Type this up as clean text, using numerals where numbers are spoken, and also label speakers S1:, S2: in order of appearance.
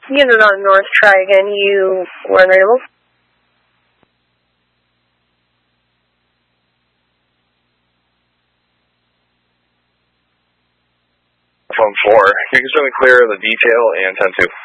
S1: Unit on North, try again. You were unreadable.
S2: Phone 4, you can certainly clear the detail and 10-2.